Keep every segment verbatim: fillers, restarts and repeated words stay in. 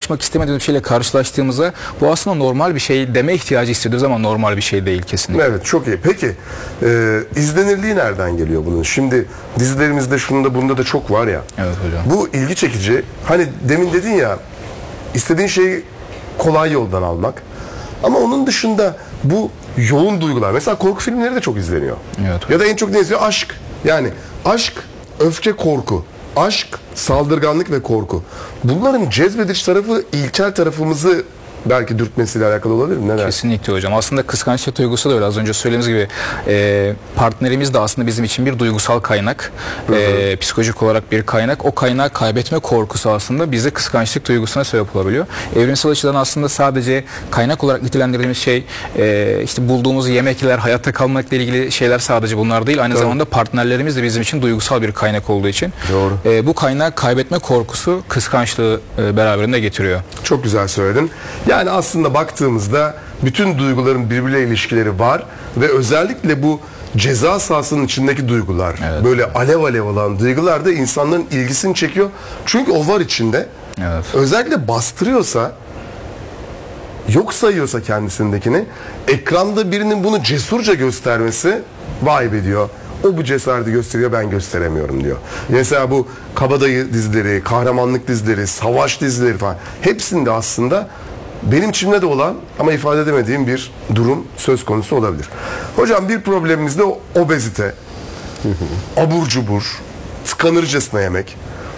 karşılaşmak istemediğimiz bir şeyle karşılaştığımızda bu aslında normal bir şey deme ihtiyacı hissediyoruz ama normal bir şey değil kesinlikle. Evet, çok iyi. Peki e, izlenirliği nereden geliyor bunun? Şimdi dizilerimizde şunda bunda da çok var ya. Evet hocam. Bu ilgi çekici. Hani demin dedin ya, istediğin şeyi kolay yoldan almak. Ama onun dışında bu yoğun duygular. Mesela korku filmleri de çok izleniyor. Evet. Ya da en çok ne izliyor? Aşk. Yani aşk, öfke, korku. Aşk, saldırganlık ve korku. Bunların cezbedici tarafı ilkel tarafımızı belki dürtmesiyle alakalı olabilir mi? Neler? Kesinlikle hocam. Aslında kıskançlık duygusu da öyle. Az önce söylediğimiz gibi e, partnerimiz de aslında bizim için bir duygusal kaynak. Hı hı. E, psikolojik olarak bir kaynak. O kaynağı kaybetme korkusu aslında bize kıskançlık duygusuna sebep olabiliyor. Evrimsel açıdan aslında sadece kaynak olarak nitelendirdiğimiz şey e, işte bulduğumuz yemekler, hayatta kalmakla ilgili şeyler sadece bunlar değil. Aynı Doğru. zamanda partnerlerimiz de bizim için duygusal bir kaynak olduğu için. Doğru. E, bu kaynağı kaybetme korkusu kıskançlığı e, beraberinde getiriyor. Çok güzel söyledin. Yani aslında baktığımızda bütün duyguların birbiriyle ilişkileri var ve özellikle bu ceza sahasının içindeki duygular, evet. böyle alev alev olan duygular da insanların ilgisini çekiyor. Çünkü o var içinde. Evet. Özellikle bastırıyorsa, yok sayıyorsa kendisindekini, ekranda birinin bunu cesurca göstermesi vay be diyor. O bu cesareti gösteriyor, ben gösteremiyorum diyor. Mesela bu kabadayı dizileri, kahramanlık dizileri, savaş dizileri falan hepsinde aslında benim içimde de olan ama ifade edemediğim bir durum söz konusu olabilir. Hocam bir problemimiz de obezite. Abur cubur, tıkanırcasına yemek,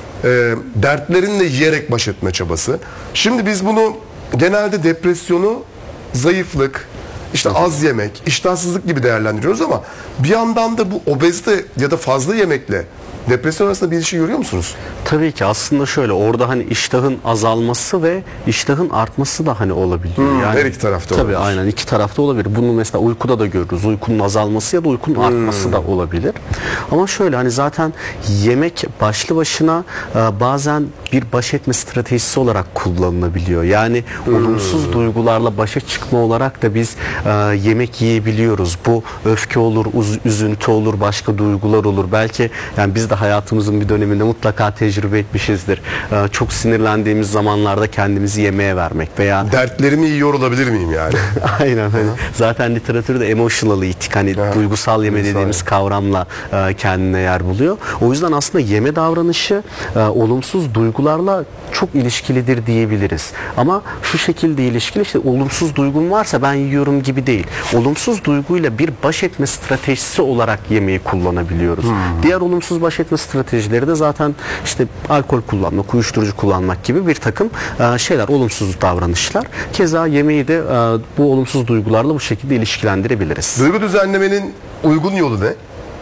e, dertlerinle yiyerek baş etme çabası. Şimdi biz bunu genelde depresyonu, zayıflık, işte az yemek, iştahsızlık gibi değerlendiriyoruz ama bir yandan da bu obezite ya da fazla yemekle depresyon arasında bir ilişki görüyor musunuz? Tabii ki aslında şöyle, orada hani iştahın azalması ve iştahın artması da hani olabiliyor. Hmm, yani, her iki tarafta tabii olabilir. Tabii aynen iki tarafta olabilir. Bunu mesela uykuda da görürüz. Uykunun azalması ya da uykunun hmm. artması da olabilir. Ama şöyle hani zaten yemek başlı başına e, bazen bir baş etme stratejisi olarak kullanılabiliyor. Yani hmm. olumsuz duygularla başa çıkma olarak da biz e, yemek yiyebiliyoruz. Bu öfke olur, uz- üzüntü olur, başka duygular olur. Belki yani biz de hayatımızın bir döneminde mutlaka tecrübe etmişizdir. Ee, çok sinirlendiğimiz zamanlarda kendimizi yemeğe vermek veya dertlerimi yiyor olabilir miyim yani? Aynen hani zaten literatürde emotional eating hani ha. duygusal yeme duygusal dediğimiz kavramla e, kendine yer buluyor. O yüzden aslında yeme davranışı e, olumsuz duygularla çok ilişkilidir diyebiliriz. Ama şu şekilde ilişkili, işte olumsuz duygum varsa ben yiyorum gibi değil. Olumsuz duyguyla bir baş etme stratejisi olarak yemeği kullanabiliyoruz. Hmm. Diğer olumsuz baş etme stratejileri de zaten işte alkol kullanmak, uyuşturucu kullanmak gibi bir takım e, şeyler, olumsuz davranışlar. Keza yemeği de e, bu olumsuz duygularla bu şekilde ilişkilendirebiliriz. Duygu düzenlemenin uygun yolu ne?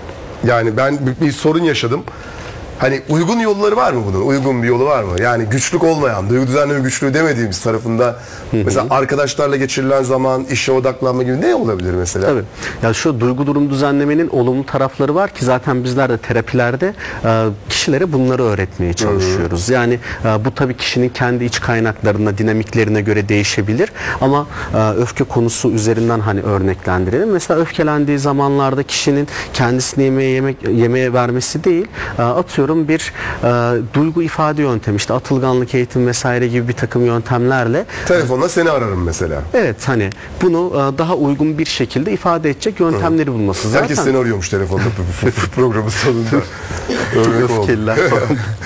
Yani ben bir, bir sorun yaşadım. Hani uygun yolları var mı bunun? Uygun bir yolu var mı? Yani güçlük olmayan, duygu düzenleme güçlüğü demediğimiz tarafında hı hı. mesela arkadaşlarla geçirilen zaman, işe odaklanma gibi ne olabilir mesela? Tabii. Yani şu duygu durum düzenlemenin olumlu tarafları var ki zaten bizler de terapilerde e, kişilere bunları öğretmeye çalışıyoruz. Hı hı. Yani e, bu tabii kişinin kendi iç kaynaklarına, dinamiklerine göre değişebilir ama e, öfke konusu üzerinden hani örneklendirelim. Mesela öfkelendiği zamanlarda kişinin kendisini yemeğe yemek yemeğe vermesi değil, e, atıyorum bir e, duygu ifade yöntemi, işte atılganlık eğitim vesaire gibi bir takım yöntemlerle telefonla seni ararım mesela. Evet, hani bunu e, daha uygun bir şekilde ifade edecek yöntemleri Hı. bulması. Zaten herkes seni arıyormuş telefonda programın sonunda. Öfkeliler falan.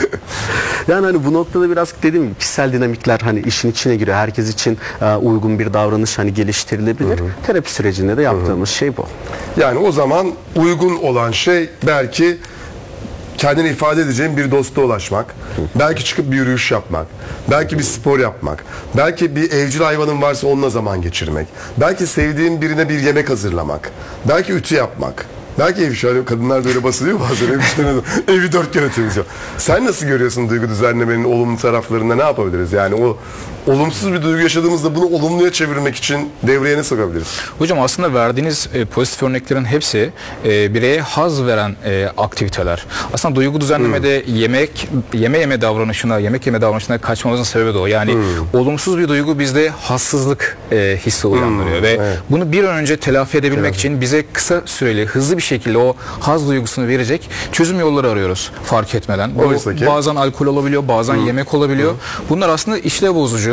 Yani hani bu noktada biraz dediğim gibi kişisel dinamikler hani işin içine giriyor. Herkes için e, uygun bir davranış hani geliştirilebilir. Hı hı. Terapi sürecinde de yaptığımız hı hı. şey bu. Yani o zaman uygun olan şey belki kendini ifade edeceğin bir dosta ulaşmak, belki çıkıp bir yürüyüş yapmak, belki bir spor yapmak, belki bir evcil hayvanın varsa onunla zaman geçirmek, belki sevdiğin birine bir yemek hazırlamak, belki ütü yapmak. Belki ev şöyle, kadınlar da öyle basılıyor bazen ev işlerine, evi dört kere temizliyor. Sen nasıl görüyorsun duygu düzenlemenin olumlu taraflarında, ne yapabiliriz? Yani o olumsuz bir duygu yaşadığımızda bunu olumluya çevirmek için devreye ne sokabiliriz? Hocam aslında verdiğiniz e, pozitif örneklerin hepsi e, bireye haz veren e, aktiviteler. Aslında duygu düzenlemede hmm. yemek yeme yeme davranışına, yemek yeme davranışına kaçmamızın sebebi de o. Yani hmm. olumsuz bir duygu bizde hassızlık e, hissi uyandırıyor hmm. ve evet. bunu bir an önce telafi edebilmek evet. için bize kısa süreli, hızlı bir şekilde o haz duygusunu verecek çözüm yolları arıyoruz fark etmeden. Bu, bazen alkol olabiliyor, bazen hmm. yemek olabiliyor. Hmm. Bunlar aslında işlev bozucu.